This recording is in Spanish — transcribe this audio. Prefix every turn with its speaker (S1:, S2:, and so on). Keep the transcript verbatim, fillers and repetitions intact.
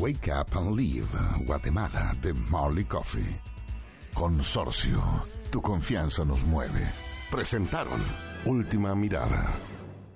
S1: Wake Up and Live, Guatemala, de Marley Coffee. Consorcio, tu confianza nos mueve. Presentaron Última Mirada.